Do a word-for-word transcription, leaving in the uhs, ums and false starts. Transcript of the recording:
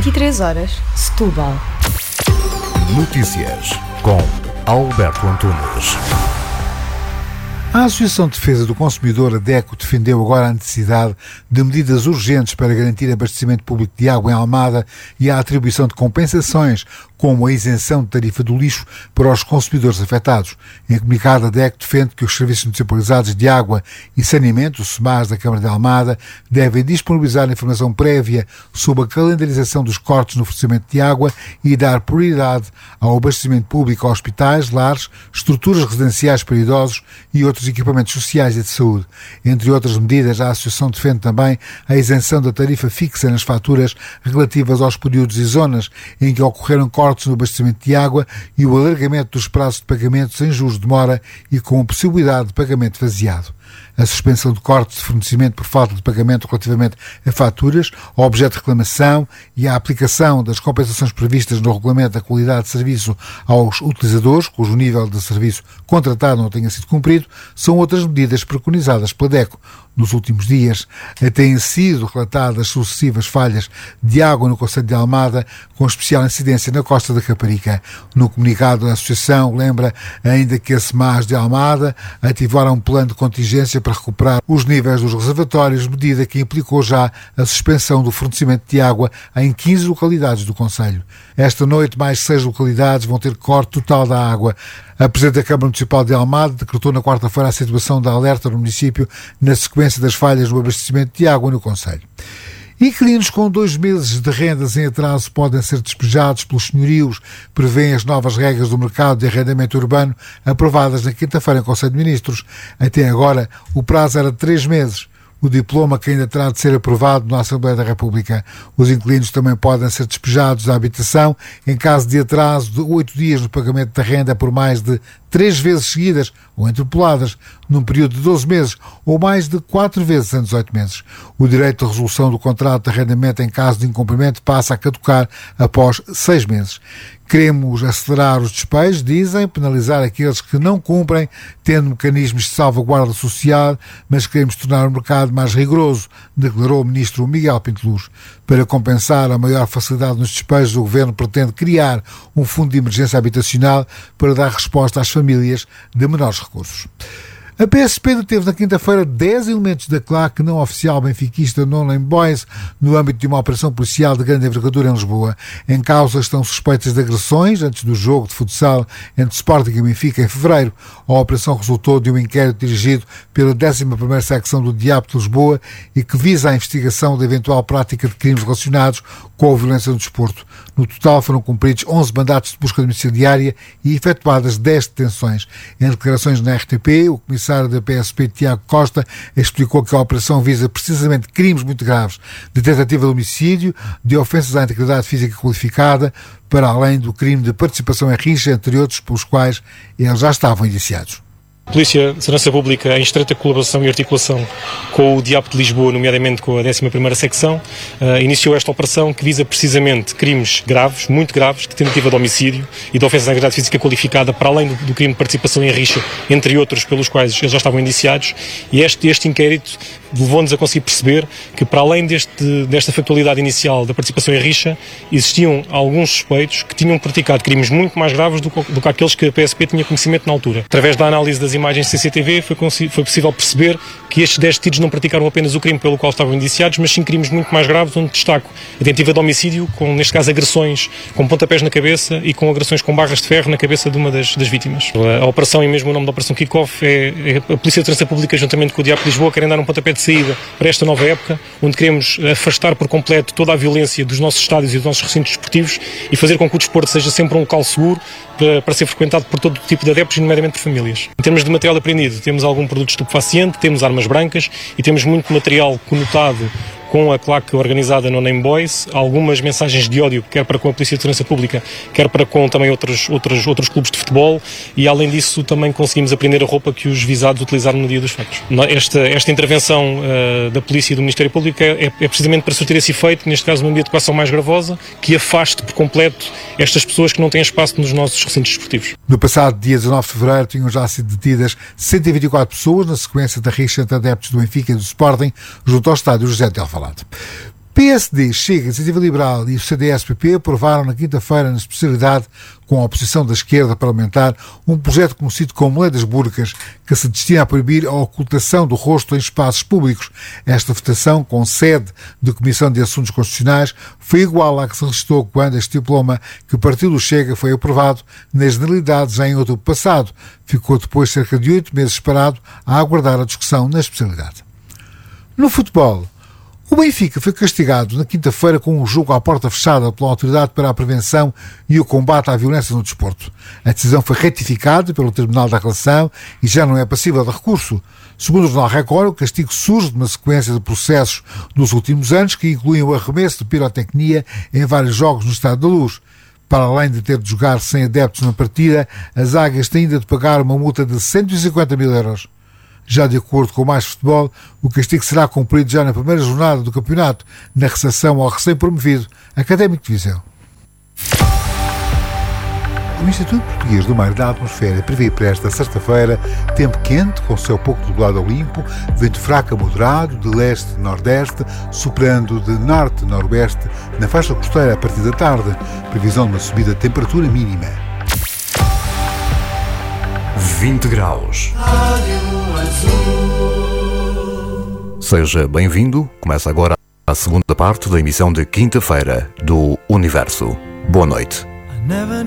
vinte e três horas, Setúbal. Notícias com Alberto Antunes. A Associação de Defesa do Consumidor, a DECO, defendeu agora a necessidade de medidas urgentes para garantir abastecimento público de água em Almada e a atribuição de compensações, como a isenção de tarifa do lixo para os consumidores afetados. Em comunicado, a DECO defende que os Serviços Municipalizados de Água e Saneamento, o SEMAS da Câmara de Almada, devem disponibilizar informação prévia sobre a calendarização dos cortes no fornecimento de água e dar prioridade ao abastecimento público a hospitais, lares, estruturas residenciais para idosos e outros equipamentos sociais e de saúde. Entre outras medidas, a Associação defende também a isenção da tarifa fixa nas faturas relativas aos períodos e zonas em que ocorreram cortes no abastecimento de água e o alargamento dos prazos de pagamento sem juros de demora e com a possibilidade de pagamento faseado. A suspensão de cortes de fornecimento por falta de pagamento relativamente a faturas, ao objeto de reclamação e a aplicação das compensações previstas no Regulamento da Qualidade de Serviço aos utilizadores, cujo nível de serviço contratado não tenha sido cumprido, são outras medidas preconizadas pela DECO. Nos últimos dias, têm sido relatadas sucessivas falhas de água no concelho de Almada, com especial incidência na costa da Caparica. No comunicado, a Associação lembra ainda que a SEMAS de Almada ativaram um plano de contingência para recuperar os níveis dos reservatórios, medida que implicou já a suspensão do fornecimento de água em quinze localidades do concelho. Esta noite, mais seis localidades vão ter corte total da água. A Presidente da Câmara Municipal de Almada decretou na quarta-feira a situação de alerta no município na sequência das falhas no abastecimento de água no concelho. Inquilinos com dois meses de rendas em atraso podem ser despejados pelos senhorios, prevêem as novas regras do mercado de arrendamento urbano aprovadas na quinta-feira em Conselho de Ministros. Até agora, o prazo era de três meses. O diploma que ainda terá de ser aprovado na Assembleia da República. Os inquilinos também podem ser despejados da habitação em caso de atraso de oito dias no pagamento da renda por mais de três vezes seguidas ou interpeladas, num período de doze meses, ou mais de quatro vezes em dezoito meses. O direito de resolução do contrato de arrendamento em caso de incumprimento passa a caducar após seis meses. Queremos acelerar os despejos, dizem, penalizar aqueles que não cumprem, tendo mecanismos de salvaguarda social, mas queremos tornar o mercado mais rigoroso, declarou o ministro Miguel Pinto Luz. Para compensar a maior facilidade nos despejos, o Governo pretende criar um fundo de emergência habitacional para dar resposta às famílias de menores recursos. A P S P deteve na quinta-feira dez elementos da claque não oficial benfiquista No Name Boys no âmbito de uma operação policial de grande envergadura em Lisboa. Em causa estão suspeitas de agressões antes do jogo de futsal entre Sporting e Benfica em fevereiro. A operação resultou de um inquérito dirigido pela décima primeira secção do DIAP de Lisboa e que visa a investigação da eventual prática de crimes relacionados com a violência no desporto. No total foram cumpridos onze mandatos de busca domiciliária e efetuadas dez detenções. Em declarações na R T P, o comissário da P S P, Tiago Costa, explicou que a operação visa precisamente crimes muito graves de tentativa de homicídio, de ofensas à integridade física qualificada, para além do crime de participação em rixa, entre outros, pelos quais eles já estavam indiciados. A Polícia de Segurança Pública, em estreita colaboração e articulação com o DIAP de Lisboa, nomeadamente com a décima primeira secção, uh, iniciou esta operação que visa precisamente crimes graves, muito graves, de tentativa de homicídio e de ofensa à integridade física qualificada, para além do, do crime de participação em rixa, entre outros, pelos quais eles já estavam indiciados. E este, este inquérito levou-nos a conseguir perceber que, para além deste, desta factualidade inicial da participação em rixa, existiam alguns suspeitos que tinham praticado crimes muito mais graves do, do que aqueles que a P S P tinha conhecimento na altura. Através da análise das imagens C C T V foi, foi possível perceber que estes dez detidos não praticaram apenas o crime pelo qual estavam indiciados, mas sim crimes muito mais graves, onde destaco a tentativa de homicídio, com, neste caso, agressões com pontapés na cabeça e com agressões com barras de ferro na cabeça de uma das, das vítimas. A operação, e mesmo o nome da operação Kick-Off, é, é a Polícia de Segurança Pública, juntamente com o DIAP de Lisboa, querem dar um pontapé de saída para esta nova época, onde queremos afastar por completo toda a violência dos nossos estádios e dos nossos recintos desportivos e fazer com que o desporto seja sempre um local seguro para, para ser frequentado por todo tipo de adeptos, nomeadamente por famílias. Em termos de material apreendido, temos algum produto estupefaciente, temos armas brancas e temos muito material conotado com a claque organizada No Name Boys, algumas mensagens de ódio, quer para com a Polícia de Segurança Pública, quer para com também outros, outros, outros clubes de futebol, e além disso também conseguimos apreender a roupa que os visados utilizaram no dia dos fatos. Esta, esta intervenção uh, da Polícia e do Ministério Público é, é precisamente para surtir esse efeito, neste caso uma medida de coação mais gravosa, que afaste por completo estas pessoas que não têm espaço nos nossos recintos desportivos. No passado dia dezanove de fevereiro tinham já sido detidas cento e vinte e quatro pessoas na sequência da rixa entre adeptos do Benfica e do Sporting junto ao estádio José de Alvalade. P S D, Chega, Iniciativa Liberal e o C D S-P P aprovaram na quinta-feira, na especialidade com a oposição da esquerda parlamentar, um projeto conhecido como Lei das Burcas, que se destina a proibir a ocultação do rosto em espaços públicos. Esta votação, com sede da Comissão de Assuntos Constitucionais, foi igual à que se registrou quando este diploma que o partido do Chega foi aprovado na generalidade já em outubro passado. Ficou depois cerca de oito meses parado a aguardar a discussão na especialidade. No futebol, o Benfica foi castigado na quinta-feira com um jogo à porta fechada pela Autoridade para a Prevenção e o Combate à Violência no Desporto. A decisão foi retificada pelo Tribunal da Relação e já não é passível de recurso. Segundo o Jornal Record, o castigo surge de uma sequência de processos nos últimos anos que incluem o arremesso de pirotecnia em vários jogos no Estádio da Luz. Para além de ter de jogar sem adeptos na partida, as Águias têm ainda de pagar uma multa de cento e cinquenta mil euros. Já de acordo com o Mais Futebol, o castigo será cumprido já na primeira jornada do campeonato, na recepção ao recém-promovido Académico de Viseu. O Instituto Português do Mar e da Atmosfera prevê para esta sexta-feira tempo quente, com céu pouco nublado ao limpo, vento fraco a moderado, de leste-nordeste, soprando de norte-noroeste, na faixa costeira a partir da tarde. Previsão de uma subida de temperatura mínima. vinte graus. Seja bem-vindo. Começa agora a segunda parte da emissão de quinta-feira do Universo. Boa noite.